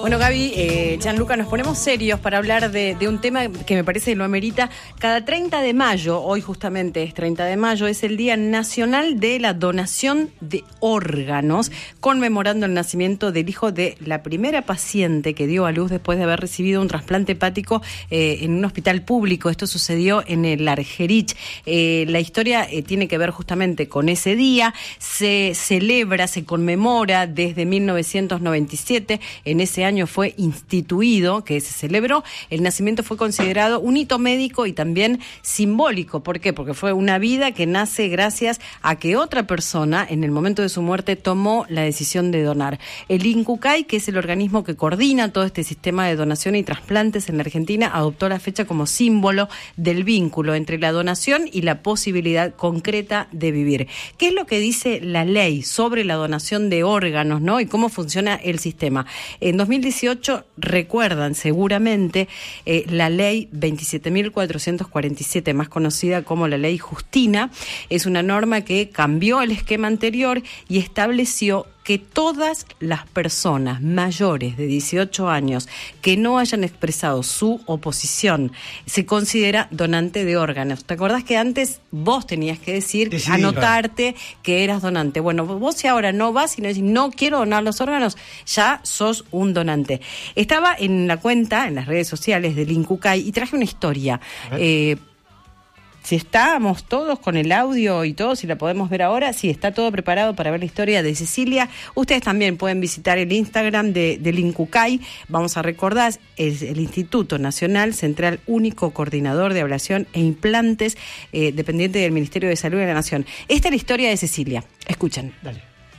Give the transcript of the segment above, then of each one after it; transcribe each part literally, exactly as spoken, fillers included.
Bueno, Gaby, eh, Gianluca, nos ponemos serios para hablar de, de un tema que me parece que lo amerita. Cada treinta de mayo, hoy justamente es treinta de mayo, es el Día Nacional de la Donación de Órganos, conmemorando el nacimiento del hijo de la primera paciente que dio a luz después de haber recibido un trasplante hepático eh, en un hospital público. Esto sucedió en el Argerich. Eh, la historia eh, tiene que ver justamente con ese día. Se celebra, se conmemora desde mil novecientos noventa y siete. En ese año fue instituido, que se celebró. El nacimiento fue considerado un hito médico y también simbólico. ¿Por qué? Porque fue una vida que nace gracias a que otra persona, en el momento de su muerte, tomó la decisión de donar. El INCUCAI, que es el organismo que coordina todo este sistema de donación y trasplantes en la Argentina, adoptó la fecha como símbolo del vínculo entre la donación y la posibilidad concreta de vivir. ¿Qué es lo que dice la ley sobre la donación de órganos, ¿no? Y cómo funciona el sistema? En dos mil dieciocho, recuerdan seguramente eh, la ley veintisiete mil cuatrocientos cuarenta y siete, más conocida como la ley Justina. Es una norma que cambió el esquema anterior y estableció que todas las personas mayores de dieciocho años que no hayan expresado su oposición se considera donante de órganos. ¿Te acordás que antes vos tenías que decir, Decidí, anotarte claro. que eras donante? Bueno, vos si ahora no vas y no decís, no quiero donar los órganos, ya sos un donante. Estaba en la cuenta, en las redes sociales del INCUCAI, y traje una historia. Eh, Si estábamos todos con el audio y todo, si la podemos ver ahora, sí, está todo preparado para ver la historia de Cecilia. Ustedes también pueden visitar el Instagram de, del INCUCAI. Vamos a recordar, es el Instituto Nacional Central Único Coordinador de Ablación e Implantes, eh, dependiente del Ministerio de Salud de la Nación. Esta es la historia de Cecilia. Escuchen. Dale.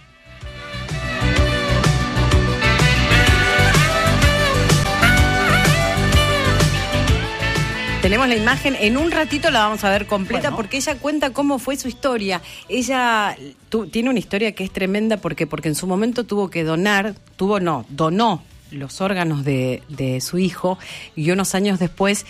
Tenemos la imagen, en un ratito la vamos a ver completa, bueno. porque ella cuenta cómo fue su historia. Ella tu, tiene una historia que es tremenda porque, porque en su momento tuvo que donar, tuvo no, donó los órganos de, de su hijo, y unos años después,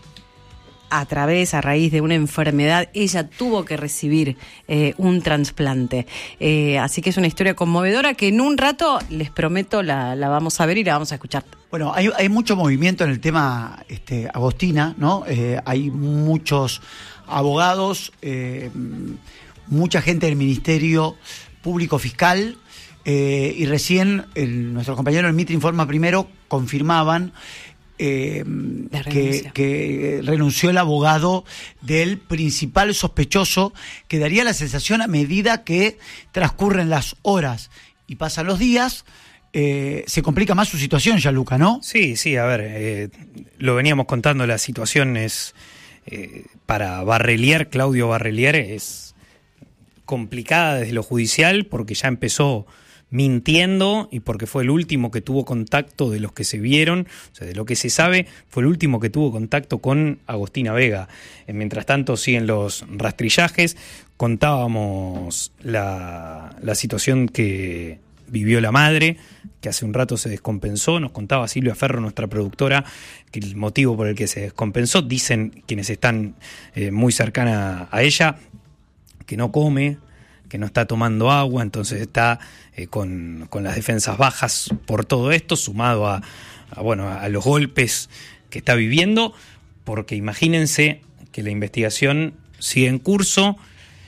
a través, a raíz de una enfermedad, ella tuvo que recibir eh, un trasplante. Eh, así que es una historia conmovedora que en un rato, les prometo, la, la vamos a ver y la vamos a escuchar. Bueno, hay, hay mucho movimiento en el tema este, Agostina, ¿no? Eh, hay muchos abogados, eh, mucha gente del Ministerio Público Fiscal, eh, y recién el, nuestro compañero del Mitre Informa Primero confirmaban Eh, que, que renunció el abogado del principal sospechoso, que daría la sensación a medida que transcurren las horas y pasan los días, eh, se complica más su situación, Gianluca, ¿no? Sí, sí, a ver, eh, lo veníamos contando, la situación es, eh, para Barrelier, Claudio Barrelier, es complicada desde lo judicial porque ya empezó mintiendo y porque fue el último que tuvo contacto de los que se vieron, o sea, de lo que se sabe, fue el último que tuvo contacto con Agostina Vega. Eh, mientras tanto siguen los rastrillajes. Contábamos la, la situación que vivió la madre, que hace un rato se descompensó. Nos contaba Silvia Ferro, nuestra productora, que el motivo por el que se descompensó, dicen quienes están eh, muy cercanas a ella, que no come, que no está tomando agua, entonces está eh, con, con las defensas bajas por todo esto, sumado a, a, bueno, a los golpes que está viviendo, porque imagínense que la investigación sigue en curso.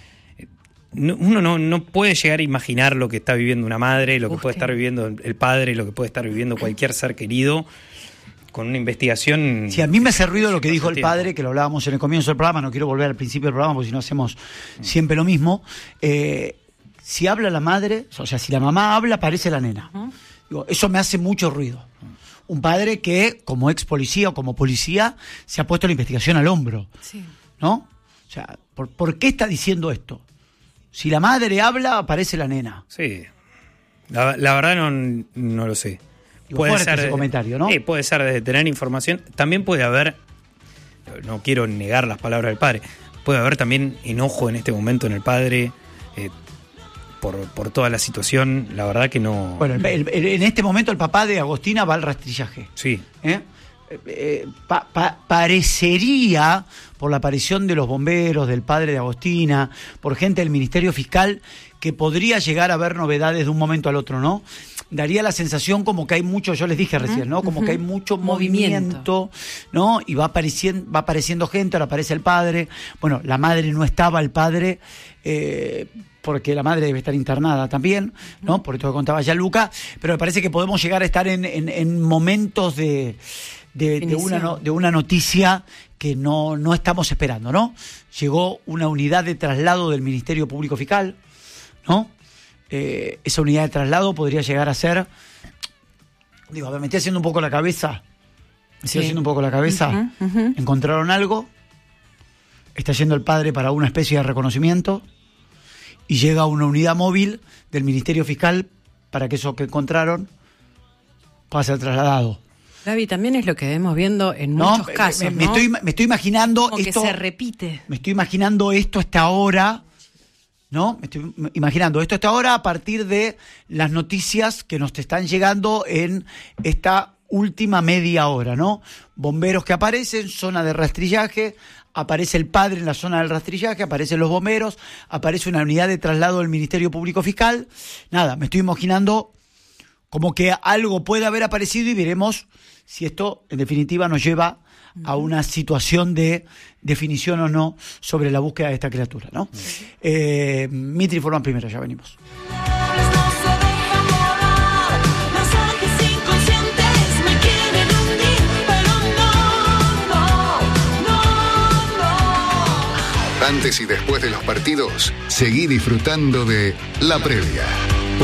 No, uno no, no puede llegar a imaginar lo que está viviendo una madre, lo que Usted. puede estar viviendo el padre, lo que puede estar viviendo cualquier ser querido, con una investigación. Sí, a mí me hace ruido lo que dijo el padre, que lo hablábamos en el comienzo del programa, no quiero volver al principio del programa porque si no hacemos siempre lo mismo. Eh, si habla la madre, o sea, si la mamá habla, aparece la nena. Uh-huh. Digo, eso me hace mucho ruido. Un padre que, como ex policía o como policía, se ha puesto la investigación al hombro. Sí. ¿No? O sea, ¿por, ¿por qué está diciendo esto? Si la madre habla, aparece la nena. Sí. La, la verdad no, no lo sé. Puede ser ese comentario, ¿no? Sí, puede ser desde tener información. También puede haber, no quiero negar las palabras del padre, puede haber también enojo en este momento en el padre eh, por, por toda la situación. La verdad que no. Bueno, el, el, en este momento el papá de Agostina va al rastrillaje. Sí. ¿Eh? Eh, pa, pa, parecería, por la aparición de los bomberos, del padre de Agostina, por gente del Ministerio Fiscal, que podría llegar a haber novedades de un momento al otro, ¿no? daría la sensación como que hay mucho, yo les dije uh-huh, recién, ¿no? Como uh-huh. que hay mucho movimiento, movimiento, ¿no? Y va apareciendo, va apareciendo gente, ahora aparece el padre. Bueno, la madre no estaba, el padre, eh, porque la madre debe estar internada también, ¿no? Por esto que contaba ya Luca, pero me parece que podemos llegar a estar en, en, en momentos de, de, de, una, no, de una noticia que no, no estamos esperando, ¿no? Llegó una unidad de traslado del Ministerio Público Fiscal, ¿no? Eh, esa unidad de traslado podría llegar a ser, digo, a ver, me estoy haciendo un poco la cabeza, me estoy sí. haciendo un poco la cabeza, uh-huh, uh-huh. encontraron algo, está yendo el padre para una especie de reconocimiento y llega una unidad móvil del Ministerio Fiscal para que eso que encontraron pase al trasladado. Gaby, también es lo que vemos viendo en no, muchos casos, me, me, ¿no? estoy, me estoy imaginando como esto, que se repite. Me estoy imaginando esto hasta ahora, ¿no? Me estoy imaginando esto hasta ahora a partir de las noticias que nos están llegando en esta última media hora, ¿no? Bomberos que aparecen, zona de rastrillaje, aparece el padre en la zona del rastrillaje, aparecen los bomberos, aparece una unidad de traslado del Ministerio Público Fiscal. Nada, me estoy imaginando como que algo puede haber aparecido y veremos si esto en definitiva nos lleva a una situación de definición o no sobre la búsqueda de esta criatura, ¿no? Uh-huh. Eh, Mitri informa primero, ya venimos. Antes y después de los partidos, seguí disfrutando de La Previa.